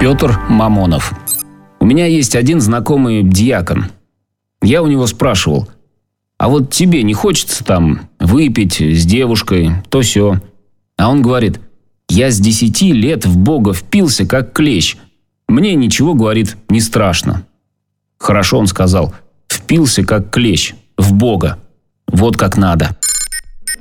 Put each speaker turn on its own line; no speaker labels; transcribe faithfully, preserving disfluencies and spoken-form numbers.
Петр Мамонов. У меня есть один знакомый дьякон. Я у него спрашивал: а вот тебе не хочется там выпить с девушкой, то сё? А он говорит: я с десяти лет в Бога впился, как клещ. Мне ничего, говорит, не страшно. Хорошо, он сказал, впился, как клещ, в Бога. Вот как надо.